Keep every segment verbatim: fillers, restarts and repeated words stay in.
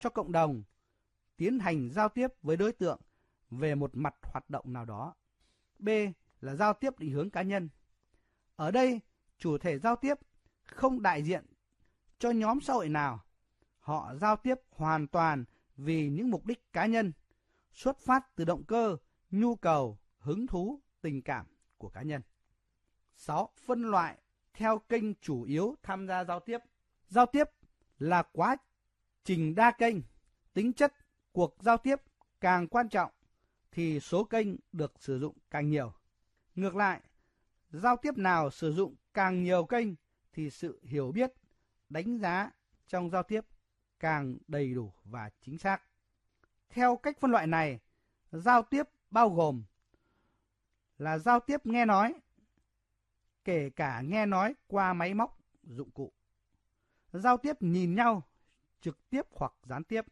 cho cộng đồng tiến hành giao tiếp với đối tượng về một mặt hoạt động nào đó. B là giao tiếp định hướng cá nhân. Ở đây, chủ thể giao tiếp không đại diện cho nhóm xã hội nào. Họ giao tiếp hoàn toàn vì những mục đích cá nhân, xuất phát từ động cơ, nhu cầu, hứng thú, tình cảm của cá nhân. sáu. Phân loại theo kênh chủ yếu tham gia giao tiếp. Giao tiếp là quá trình đa kênh. Tính chất cuộc giao tiếp càng quan trọng thì số kênh được sử dụng càng nhiều. Ngược lại, giao tiếp nào sử dụng càng nhiều kênh thì sự hiểu biết, đánh giá trong giao tiếp càng đầy đủ và chính xác. Theo cách phân loại này, giao tiếp bao gồm là giao tiếp nghe nói, kể cả nghe nói qua máy móc, dụng cụ. Giao tiếp nhìn nhau, trực tiếp hoặc gián tiếp.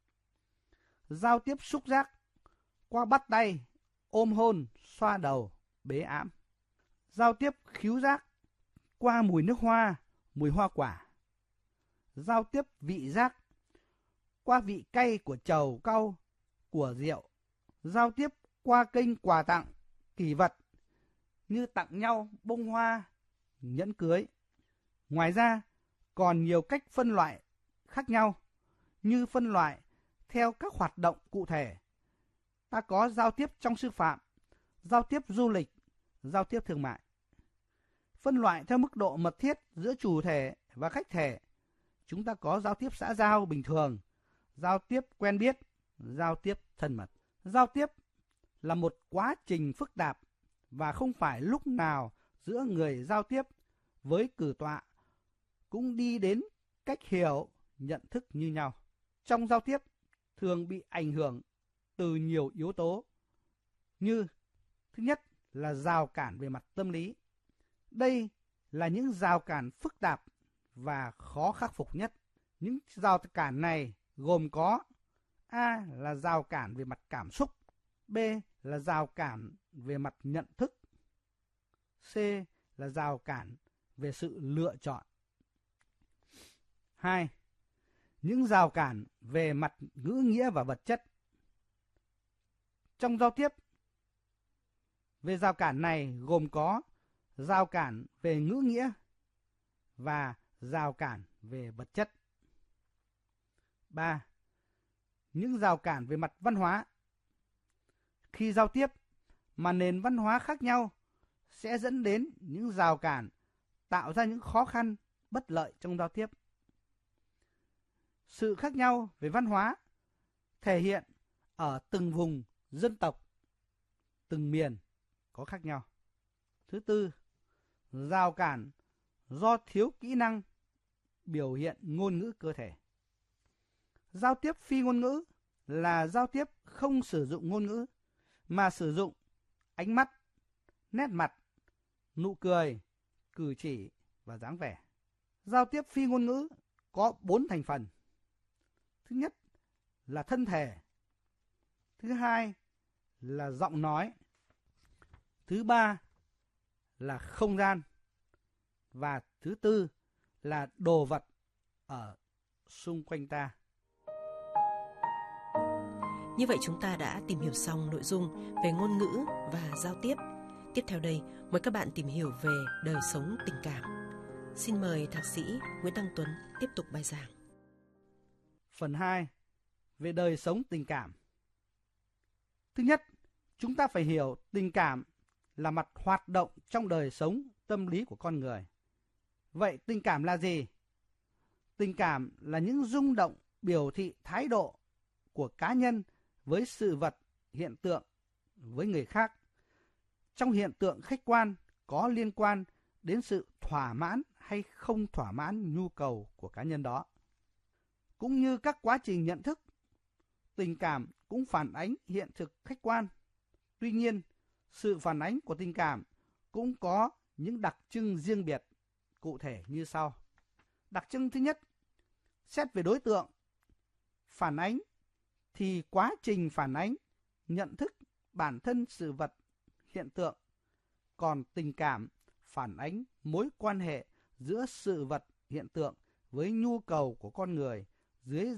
Giao tiếp xúc giác, qua bắt tay, ôm hôn, xoa đầu, bế ẵm. Giao tiếp khứu giác, qua mùi nước hoa, mùi hoa quả. Giao tiếp vị giác, qua vị cay của trầu cau, của rượu. Giao tiếp qua kênh quà tặng, kỷ vật, như tặng nhau bông hoa, nhẫn cưới. Ngoài ra, còn nhiều cách phân loại khác nhau, như phân loại theo các hoạt động cụ thể. Ta có giao tiếp trong sư phạm, giao tiếp du lịch, giao tiếp thương mại. Phân loại theo mức độ mật thiết giữa chủ thể và khách thể. Chúng ta có giao tiếp xã giao bình thường, giao tiếp quen biết, giao tiếp thân mật. Giao tiếp là một quá trình phức tạp và không phải lúc nào giữa người giao tiếp với cử tọa cũng đi đến cách hiểu, nhận thức như nhau. Trong giao tiếp thường bị ảnh hưởng từ nhiều yếu tố như: thứ nhất là rào cản về mặt tâm lý. Đây là những rào cản phức tạp và khó khắc phục nhất. Những rào cản này gồm có: A là rào cản về mặt cảm xúc, B là rào cản về mặt nhận thức, C là rào cản về sự lựa chọn. Hai, những rào cản về mặt ngữ nghĩa và vật chất. Trong giao tiếp, về rào cản này gồm có rào cản về ngữ nghĩa và rào cản về vật chất. Ba, những rào cản về mặt văn hóa. Khi giao tiếp mà nền văn hóa khác nhau sẽ dẫn đến những rào cản, tạo ra những khó khăn, bất lợi trong giao tiếp. Sự khác nhau về văn hóa thể hiện ở từng vùng dân tộc, từng miền có khác nhau. Thứ tư, rào cản do thiếu kỹ năng biểu hiện ngôn ngữ cơ thể. Giao tiếp phi ngôn ngữ là giao tiếp không sử dụng ngôn ngữ mà sử dụng ánh mắt, nét mặt, nụ cười, cử chỉ và dáng vẻ. Giao tiếp phi ngôn ngữ có bốn thành phần. Thứ nhất là thân thể. Thứ hai là giọng nói. Thứ ba là không gian. Và thứ tư là đồ vật ở xung quanh ta. Như vậy chúng ta đã tìm hiểu xong nội dung về ngôn ngữ và giao tiếp. Tiếp theo đây, mời các bạn tìm hiểu về đời sống tình cảm. Xin mời Thạc sĩ Nguyễn Đăng Tuấn tiếp tục bài giảng. Phần hai, về đời sống tình cảm. Thứ nhất, chúng ta phải hiểu tình cảm là mặt hoạt động trong đời sống tâm lý của con người. Vậy tình cảm là gì? Tình cảm là những rung động biểu thị thái độ của cá nhân với sự vật, hiện tượng, với người khác. Trong hiện tượng khách quan có liên quan đến sự thỏa mãn hay không thỏa mãn nhu cầu của cá nhân đó. Cũng như các quá trình nhận thức, tình cảm cũng phản ánh hiện thực khách quan. Tuy nhiên, sự phản ánh của tình cảm cũng có những đặc trưng riêng biệt, cụ thể như sau. Đặc trưng thứ nhất, xét về đối tượng, phản ánh thì quá trình phản ánh, nhận thức bản thân sự vật, hiện tượng. Còn tình cảm phản ánh mối quan hệ giữa sự vật, hiện tượng với nhu cầu của con người dưới dạng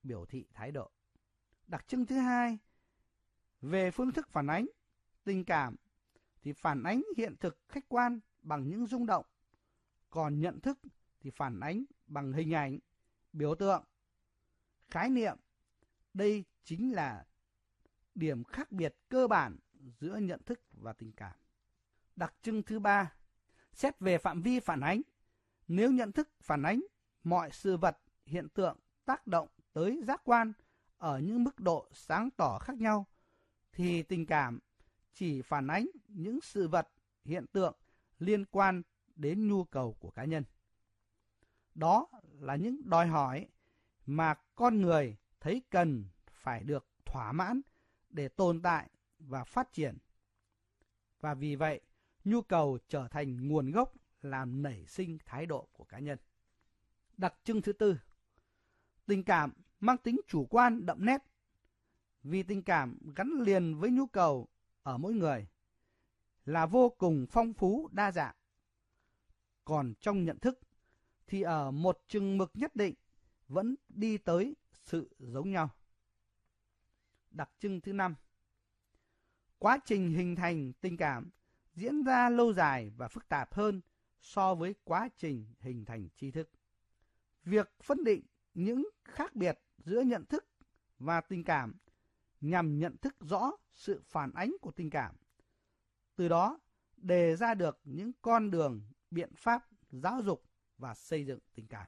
biểu thị thái độ. Đặc trưng thứ hai, về phương thức phản ánh tình cảm thì phản ánh hiện thực khách quan bằng những rung động, còn nhận thức thì phản ánh bằng hình ảnh, biểu tượng, khái niệm. Đây chính là điểm khác biệt cơ bản giữa nhận thức và tình cảm. Đặc trưng thứ ba, xét về phạm vi phản ánh, nếu nhận thức phản ánh mọi sự vật, hiện tượng tác động tới giác quan ở những mức độ sáng tỏ khác nhau, thì tình cảm chỉ phản ánh những sự vật, hiện tượng liên quan đến nhu cầu của cá nhân. Đó là những đòi hỏi mà con người thấy cần phải được thỏa mãn để tồn tại và phát triển. Và vì vậy, nhu cầu trở thành nguồn gốc làm nảy sinh thái độ của cá nhân. Đặc trưng thứ tư, tình cảm mang tính chủ quan đậm nét, vì tình cảm gắn liền với nhu cầu ở mỗi người là vô cùng phong phú đa dạng. Còn trong nhận thức thì ở một chừng mực nhất định vẫn đi tới sự giống nhau. Đặc trưng thứ năm, quá trình hình thành tình cảm diễn ra lâu dài và phức tạp hơn so với quá trình hình thành tri thức. Việc phân định những khác biệt giữa nhận thức và tình cảm nhằm nhận thức rõ sự phản ánh của tình cảm, từ đó đề ra được những con đường, biện pháp giáo dục và xây dựng tình cảm.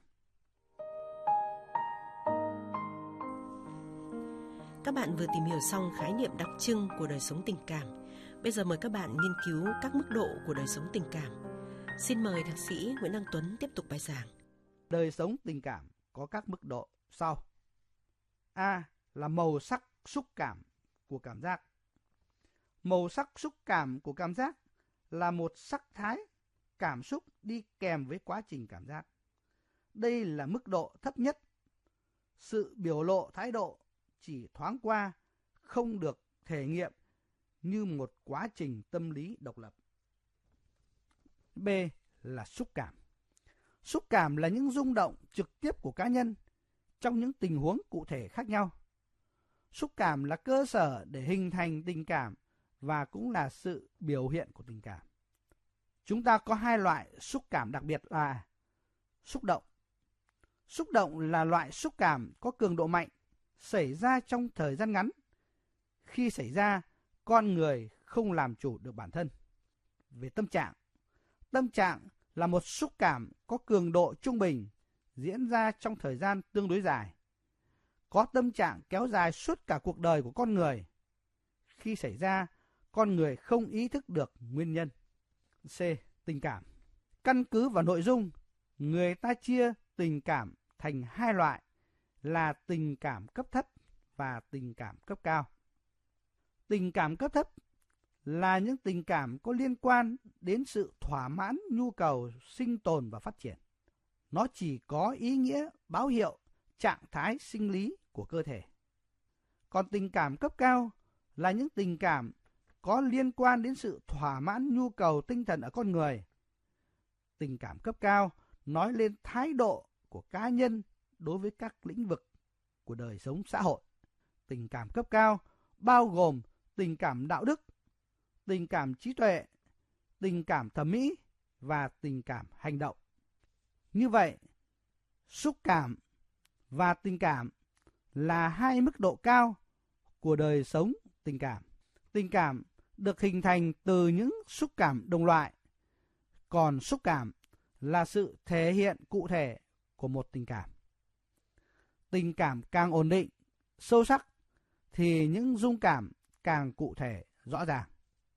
Các bạn vừa tìm hiểu xong khái niệm đặc trưng của đời sống tình cảm. Bây giờ mời các bạn nghiên cứu các mức độ của đời sống tình cảm. Xin mời Thạc sĩ Nguyễn Đăng Tuấn tiếp tục bài giảng. Đời sống tình cảm có các mức độ sau. A là màu sắc xúc cảm của cảm giác. Màu sắc xúc cảm của cảm giác là một sắc thái cảm xúc đi kèm với quá trình cảm giác. Đây là mức độ thấp nhất. Sự biểu lộ thái độ chỉ thoáng qua, không được thể nghiệm như một quá trình tâm lý độc lập. B là xúc cảm. Xúc cảm là những rung động trực tiếp của cá nhân trong những tình huống cụ thể khác nhau. Xúc cảm là cơ sở để hình thành tình cảm và cũng là sự biểu hiện của tình cảm. Chúng ta có hai loại xúc cảm đặc biệt là xúc động. Xúc động là loại xúc cảm có cường độ mạnh, xảy ra trong thời gian ngắn. Khi xảy ra, con người không làm chủ được bản thân. Về tâm trạng, tâm trạng là một xúc cảm có cường độ trung bình, diễn ra trong thời gian tương đối dài. Có tâm trạng kéo dài suốt cả cuộc đời của con người. Khi xảy ra, con người không ý thức được nguyên nhân. C. Tình cảm. Căn cứ vào nội dung, người ta chia tình cảm thành hai loại là tình cảm cấp thấp và tình cảm cấp cao. Tình cảm cấp thấp là những tình cảm có liên quan đến sự thỏa mãn nhu cầu sinh tồn và phát triển. Nó chỉ có ý nghĩa báo hiệu trạng thái sinh lý của cơ thể. Còn tình cảm cấp cao là những tình cảm có liên quan đến sự thỏa mãn nhu cầu tinh thần ở con người. Tình cảm cấp cao nói lên thái độ của cá nhân đối với các lĩnh vực của đời sống xã hội. Tình cảm cấp cao bao gồm tình cảm đạo đức, tình cảm trí tuệ, tình cảm thẩm mỹ và tình cảm hành động. Như vậy, xúc cảm và tình cảm là hai mức độ cao của đời sống tình cảm. Tình cảm được hình thành từ những xúc cảm đồng loại, còn xúc cảm là sự thể hiện cụ thể của một tình cảm. Tình cảm càng ổn định, sâu sắc thì những rung cảm càng cụ thể, rõ ràng.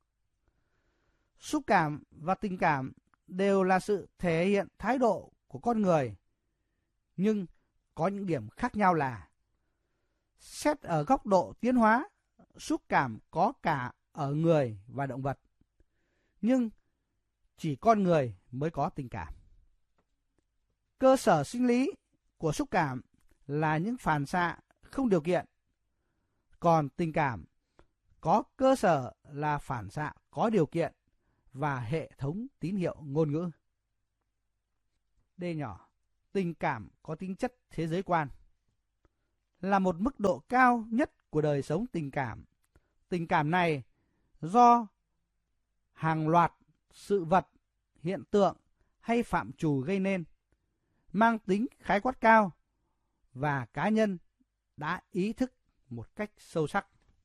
Xúc cảm và tình cảm đều là sự thể hiện thái độ của con người, nhưng có những điểm khác nhau là xét ở góc độ tiến hóa, xúc cảm có cả ở người và động vật, nhưng chỉ con người mới có tình cảm. Cơ sở sinh lý của xúc cảm là những phản xạ không điều kiện, còn tình cảm có cơ sở là phản xạ có điều kiện và hệ thống tín hiệu ngôn ngữ. D nhỏ, tình cảm có tính chất thế giới quan. là một mức độ cao nhất của đời sống tình cảm. Tình cảm này do hàng loạt sự vật, hiện tượng hay phạm trù gây nên, mang tính khái quát cao và cá nhân đã ý thức một cách sâu sắc.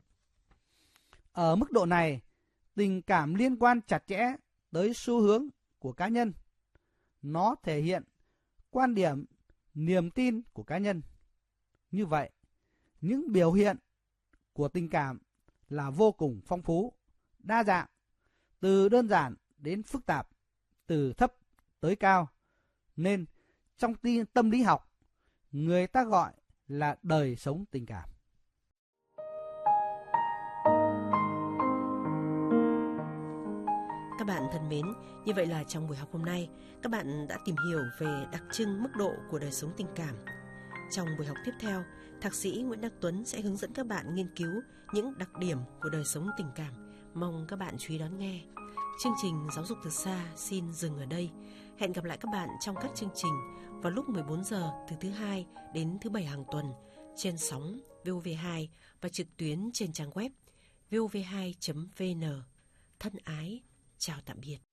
Ở mức độ này, tình cảm liên quan chặt chẽ tới xu hướng của cá nhân. Nó thể hiện quan điểm, niềm tin của cá nhân. Như vậy, những biểu hiện của tình cảm là vô cùng phong phú, đa dạng, từ đơn giản đến phức tạp, từ thấp tới cao. Nên trong tâm lý học, người ta gọi là đời sống tình cảm. Các bạn thân mến, như vậy là trong buổi học hôm nay, các bạn đã tìm hiểu về đặc trưng mức độ của đời sống tình cảm. Trong buổi học tiếp theo, Thạc sĩ Nguyễn Đăng Tuấn sẽ hướng dẫn các bạn nghiên cứu những đặc điểm của đời sống tình cảm. Mong các bạn chú ý đón nghe. Chương trình Giáo dục từ xa xin dừng ở đây. Hẹn gặp lại các bạn trong các chương trình vào lúc mười bốn giờ từ thứ hai đến thứ bảy hàng tuần trên sóng vê o vê hai và trực tuyến trên trang web vê o vê hai chấm vê en. Thân ái, chào tạm biệt.